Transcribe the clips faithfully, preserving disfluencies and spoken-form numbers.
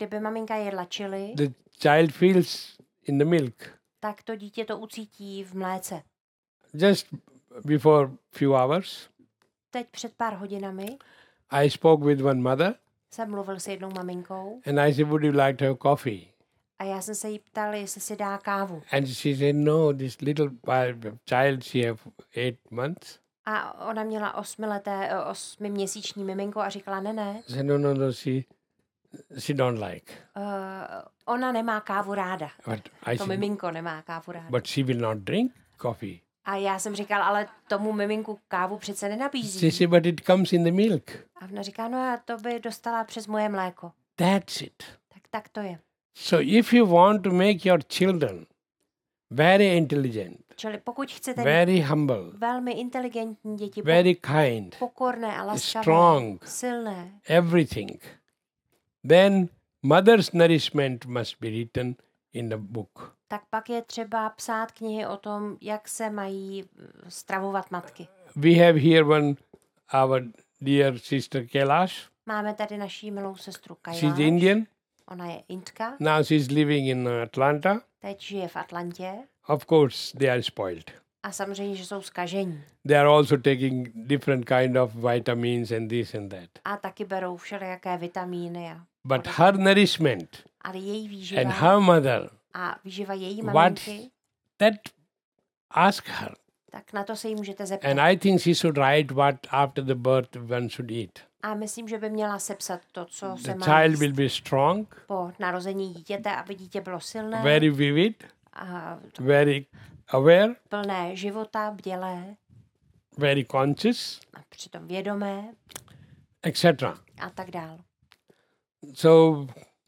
kdyby maminka jedla chili, the child feels in the milk. tak to dítě to ucítí v mléce. Just before few hours, Teď před pár hodinami I spoke with one mother jsem mluvil s jednou maminkou and I said, would you like to have coffee? a já jsem se jí ptal, jestli si dá kávu. And she said, no, this little pi- child, she have eight months. A ona měla osmileté, osmiměsíční miminko a říkala, ne, ne, I said, no, no, no, she, she don't like. uh, ona nemá kávu ráda. But I To said, miminko nemá kávu ráda. but she will not drink coffee. A já jsem říkal, ale tomu miminku kávu přece She nenabízí. said, but it comes in the milk. A ona říká, no a to by dostala přes moje mléko. That's it. Tak tak to je. So if you want to make your children very intelligent, Čili pokud chcete very humble, velmi inteligentní děti, very kind, pokorné a laskavé, strong, silné, everything, then mother's nourishment must be written in the book. tak pak je třeba psát knihy o tom, jak se mají stravovat matky. We have here one, our dear sister Kailash. Máme tady naší milou sestru She's Kailash. Indian. Ona je Indka, Now she's living in Atlanta. teď žije v Atlantě Of course, they are spoiled. a samozřejmě, že jsou zkažení. They are also taking different kind of vitamins and this and that. A taky berou všelijaké vitamíny. A, But her nourishment ale její and výživa her mother, a výživa její what maminky, that ask her. tak na to se jí můžete zeptat. And I think she should write what after the birth one should eat. A myslím, že by měla sepsat to, co se The má child jíst will be strong, po narození dítěte, aby dítě bylo silné very vivid, a very aware, plné života, bdělé very conscious, a přitom vědomé et cetera. a tak dál. So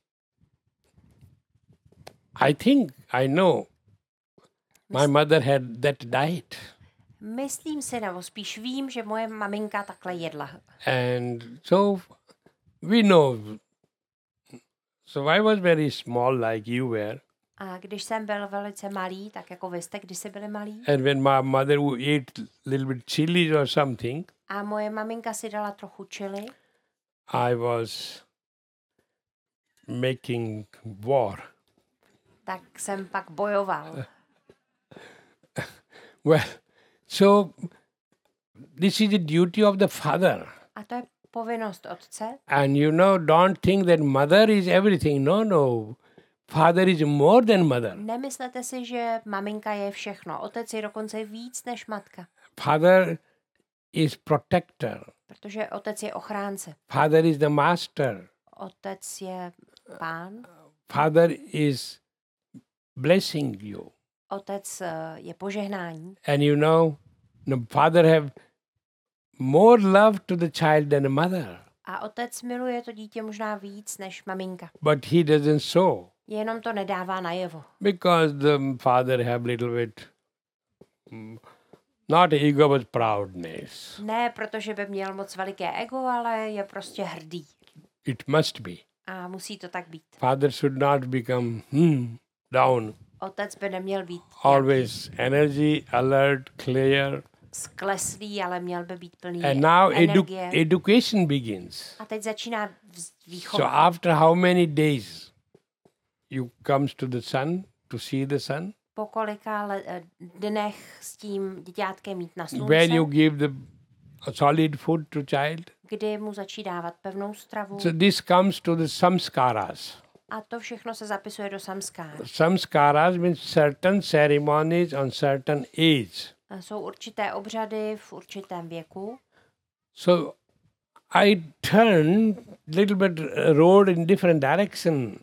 I think I know my mother had that diet. Myslím si, nebo spíš vím, že moje maminka takhle jedla. And so we know. So I was very small like you were. A když jsem byl velice malý, tak jako vy jste kdysi byli malí, And when my mother would eat little bit chili or something, a moje maminka si dala trochu chili, I was making war. tak jsem pak bojoval. Well, so this is the duty of the father. A to je povinnost otce. And you know, don't think that mother is everything. No, no. Father is more than mother. Nemyslete si, že maminka je všechno. Otec je dokonce víc než matka. Father is protector. Protože otec je ochránce. Father is the master. Otec je pán. Father is blessing you. Otec eh, je požehnání. And you know, the father have more love to the child than a mother. A otec miluje to dítě možná víc než maminka. But he doesn't show. Jenom to nedává najevo. Because the father have little bit, mm, not ego, but proudness. Ne, protože by měl moc veliké ego, ale je prostě hrdý. It must be. A musí to tak být. Father should not become hmm, down. Otec by neměl být Always energy, alert, clear. skleslý, ale měl by být plný And now edu- energie. education begins. A teď začíná vz- So výchova. after how many days you comes to the sun to see the sun? Po kolika le- eh, dnech s tím děťátkem mít na slunce, Where you give the solid food to child? kdy mu začí dávat pevnou stravu. So this comes to the samskaras. A to všechno se zapisuje do samskára. Samskaras means certain ceremonies on certain age. A jsou určité obřady v určitém věku. So I turned little bit uh, road in different direction.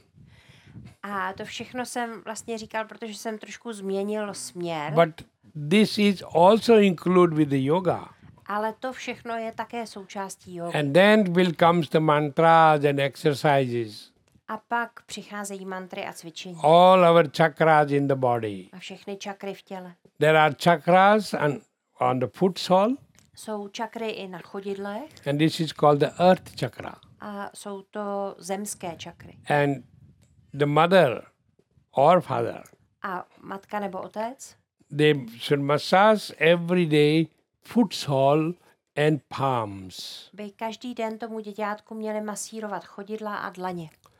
A to všechno jsem vlastně říkal, protože jsem trošku změnil směr. But this is also included with the yoga. Ale to všechno je také součástí jogy. And then will comes the mantras and exercises. A pak přicházejí mantry a cvičení. All our chakras in the body. A všechny čakry v těle. There are chakras on, on the foot sole, Jsou čakry i na chodidlech and this is called the earth chakra. a jsou to zemské čakry. And the mother or father, A matka nebo otec they should massage every day foot sole and palms. by každý den tomu děťátku měli masírovat chodidla a dlaně.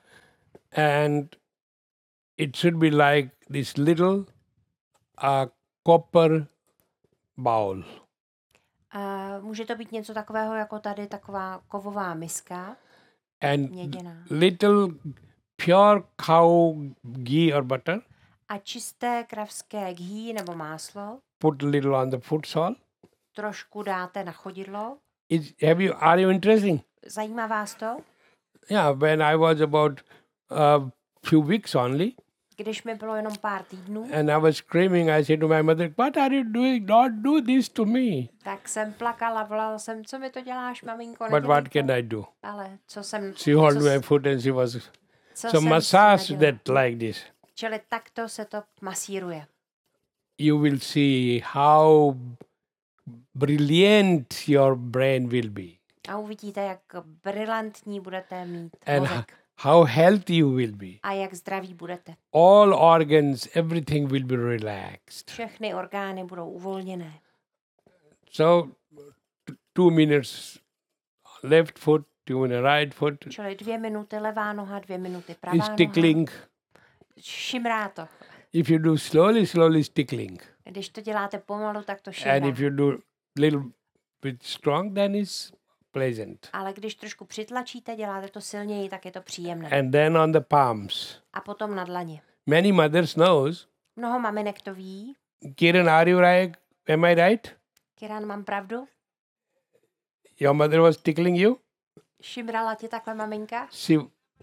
And it should be like this little uh, copper bowl. Uh, může to být něco takového jako tady, taková kovová miska, And měděná. little pure cow ghee or butter. A čisté kravské ghee nebo máslo. Put a little on the futsal. Trošku dáte na chodidlo. Is, have you, are you interesting? Zajímá vás to? Yeah, when I was about a uh, few weeks only, Když mi bylo jenom pár týdnů, and I was screaming, I said to my mother, what are you doing? Don't do this to me. tak jsem plakala, volala jsem, co mi to děláš, maminko, But nedělej what to. can I do? Ale co jsem, She held co, my foot and she was... co So jsem massage nedělala. that like this. Čili takto se to masíruje. You will see how brilliant your brain will be. A uvidíte, jak brilantní budete mít And mozek. how healthy you will be. A jak zdraví budete. All organs, everything will be relaxed. Všechny orgány budou uvolněné. So, t- two minutes left foot, two minutes right foot. Čili dvě minuty levá noha, dvě minuty pravá Is noha. tickling. Šimrá to. If you do slowly, slowly tickling. Když to děláte pomalu, tak to And šimrá. if you do little bit strong, then it's pleasant. Ale když trošku přitlačíte, děláte to silněji, tak je to příjemné. And then on the palms. A potom na dlaně. Many mothers knows. Mnoho maminek to ví. Kiran, are you right? Am I right? Kiran, mám pravdu? Your mother was tickling you? Šimrala tě takhle maminka? She...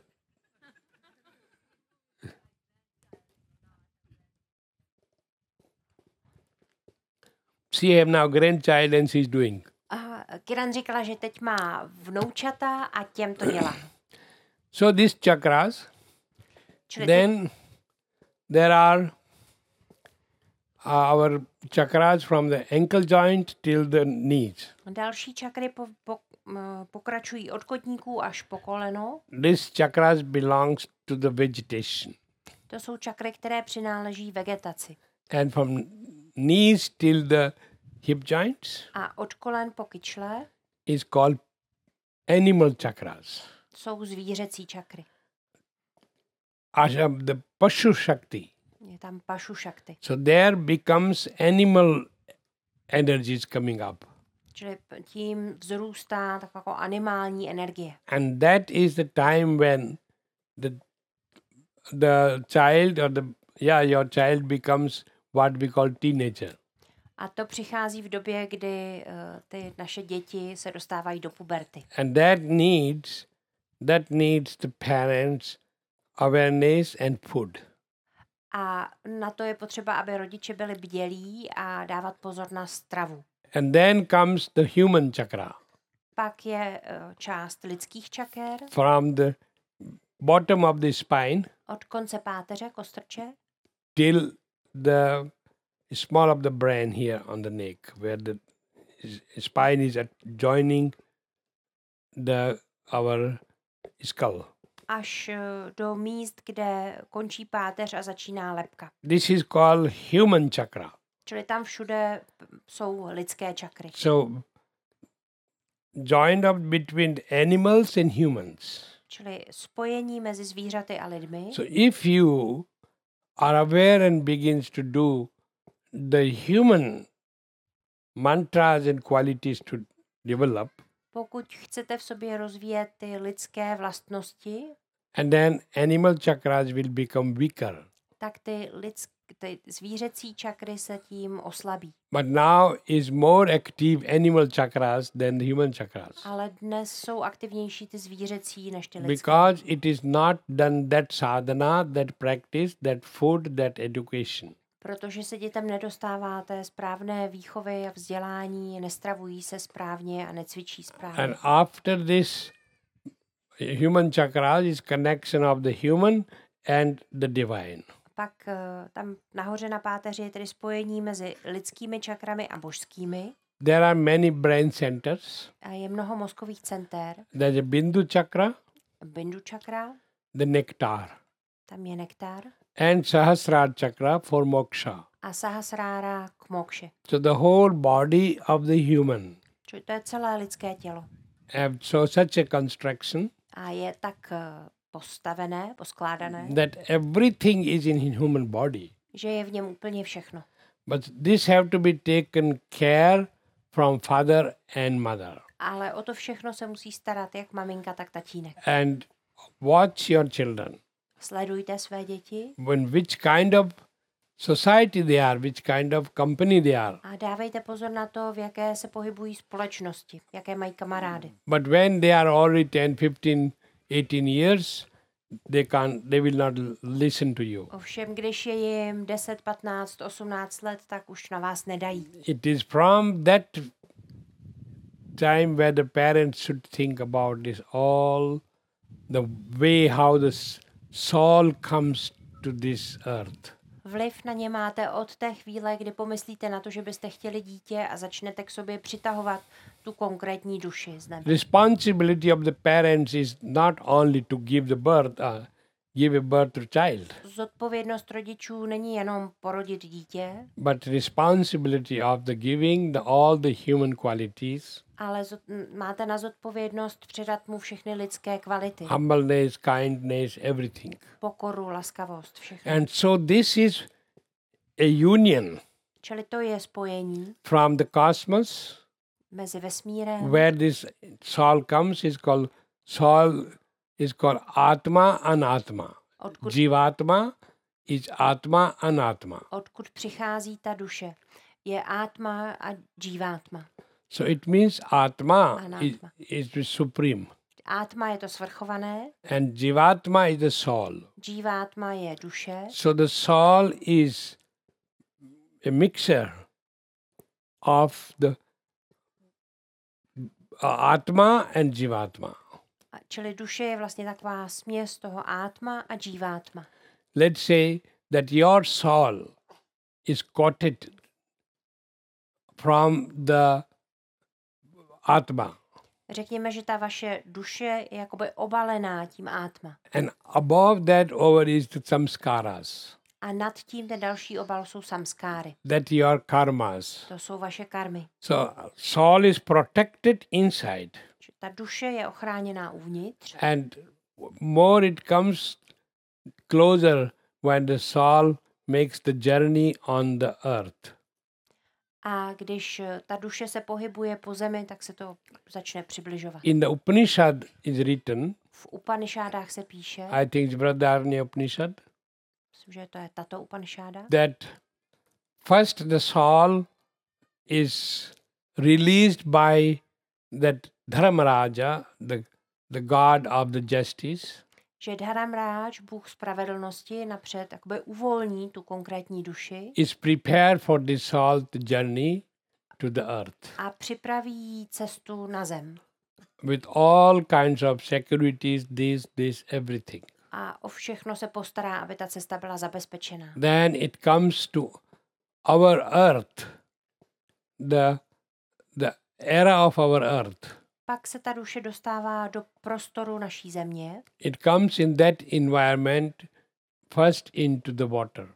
She have now grandchild and she's doing. A Kiran říkala, že teď má vnoučata a těm to dělá. So these chakras, Čili ty, then there are our chakras from the ankle joint till the knees. další čakry po, po, m, pokračují od kotníků až po koleno. These chakras belongs to the vegetation. To jsou čakry, které přináleží vegetaci. And from knees till the hip joints A od kolen po kyčle is called animal chakras. jsou zvířecí čakry. Asham, the Pashu Shakti. Je tam pašu šakty. So there becomes animal energies coming up. Čili p- tím vzrůstá taková jako animální energie. And that is the time when the the child or the yeah, your child becomes what we call teenager. A to přichází v době, kdy uh, ty naše děti se dostávají do puberty. And that needs that needs the parents' awareness and food. A na to je potřeba, aby rodiče byli bdělí a dávat pozor na stravu. And then comes the human chakra. Pak je uh, část lidských čaker From the bottom of the spine od konce páteře, kostrče, till the small of the brain here on the neck, where the s- spine is at joining the our skull. až uh, do míst, kde končí páteř a začíná lebka. This is called human chakra. Čili tam všude p- jsou lidské čakry. So, joined up between animals and humans. Čili spojení mezi zvířaty a lidmi. So, if you are aware and begins to do the human mantras and qualities to develop, Pokud chcete v sobě rozvíjet ty lidské vlastnosti, and then animal chakras will become weaker. tak ty, lidsk, ty zvířecí čakry se tím oslabí. But now is more active animal chakras than the human chakras. Ale dnes jsou aktivnější ty zvířecí než ty lidské. Because it is not done that sadhana, that practice, that food, that education. Protože se dětem nedostává té správné výchovy a vzdělání, nestravují se správně a necvičí správně. And after this, human chakras is connection of the human and the divine. Pak uh, tam nahoře na páteři je tedy spojení mezi lidskými čakrami a božskými. There are many brain centers. A je mnoho mozkových center. There's a Bindu chakra, Bindu čakra, the nectar, tam je nektar. and Sahasrara chakra for moksha. A sahasrára k mokše. So the whole body of the human Čili to je celé lidské tělo. have so such a construction A je tak uh, postavené, poskládané, that everything is in human body. že je v něm úplně všechno. But this have to be taken care from father and mother. Ale o to všechno se musí starat jak maminka, tak tatínek. And watch your children. Sledujte své děti When which kind of society they are, which kind of company they are. a dávejte pozor na to, v jaké se pohybují společnosti, jaké mají kamarády. But when they are already ten, fifteen, eighteen years, they can't, they will not listen to you. Ovšem, když je jim deset, patnáct, osmnáct let, tak už na vás nedají. It is from that time where the parents should think about this, all the way how the s- soul comes to this earth. Vliv na ně máte od té chvíle, kdy pomyslíte na to, že byste chtěli dítě a začnete k sobě přitahovat tu konkrétní duši z nebe. Responsibility of the parents is not only to give the birth, uh, give a birth to child, Zodpovědnost rodičů není jenom porodit dítě, but responsibility of the giving the, all the human qualities, ale zod- m, máte na zodpovědnost předat mu všechny lidské kvality. humbleness, kindness, everything. Pokoru, laskavost, všechno. And so this is a union Čili to je spojení from the cosmos, mezi vesmírem, where this soul comes is called soul is called Atma Anatma. odkud, Jivatma is Atma Anatma. odkud přichází ta duše. Je átma a džívátma. So it means Atma is, Anatma. is the supreme Átma je to svrchované, and Jivatma is the soul. džívátma je duše, So the soul is a mixture of the uh, Atma and Jivatma. a čili duše je vlastně taková směs toho átma a džívátma. Let's say that your soul is coated from the Atma, Řekněme, že ta vaše duše je jakoby obalená tím átma. and above that over is the samskaras, A nad tím ten další obal jsou samskáry. that your karmas. To jsou vaše karmy. So soul is protected inside, Že ta duše je ochráněná uvnitř and more it comes closer when the soul makes the journey on the earth. a když eh, ta duše se pohybuje po zemi, tak se to začne přibližovat. In the Upanishad is written, V Upanishádách se píše, I think it's Brihadaranya Upanishad, myslím, že to je tato Upanisháda, that first the soul is released by that Dharmaraja, the, the god of the justice, že Dharamráj, Bůh spravedlnosti, napřed jakoby uvolní tu konkrétní duši is prepared for the soul to journey to the earth a připraví jí cestu na zem. with all kinds of securities, this, this, everything. A o všechno se postará, aby ta cesta byla zabezpečená. Then it comes to our earth, the, the era of our earth. Pak se ta duše dostává do prostoru naší země It comes in that environment first into the water,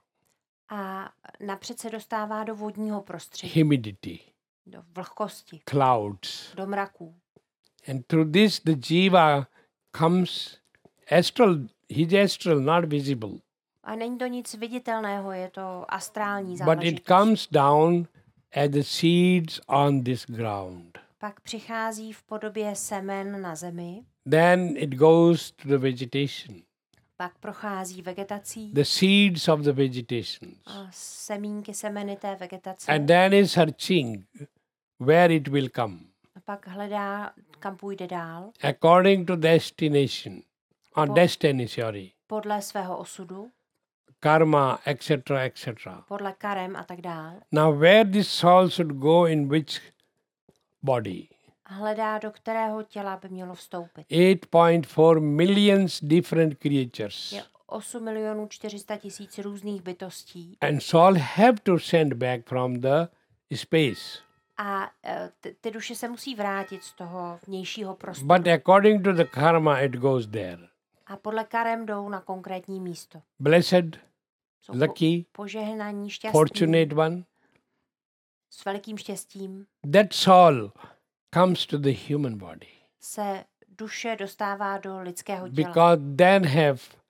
a napřed se dostává do vodního prostředí, humidity, do vlhkosti, clouds. do mraků. And through this the jiva comes astral, he's astral, not visible. A není to nic viditelného, je to astrální But it záležitost. comes down as the seeds on this ground. Pak přichází v podobě semen na zemi, Then it goes to the vegetation, pak prochází vegetací the seeds of the vegetation. a semínky semeny té vegetace And then is searching where it will come a pak hledá, kam půjde dál, according to destination, or Po- destiny, sorry, podle svého osudu, karma, et cetera, et cetera. podle karem a tak dál. Now, where this soul should go in which body? Hledá, do kterého těla by mělo vstoupit. eight point four millions different creatures. Je osm milionů čtyři sta tisíc různých bytostí And soul have to send back from the space. a eh, ty, ty duše se musí vrátit z toho vnějšího prostoru. But according to the karma, it goes there. A podle karem jdou na konkrétní místo. Blessed, Jsou po, lucky, požehnaní, šťastní, fortunate one. s velikým štěstím That soul comes to the human body. se duše dostává do lidského těla. because then have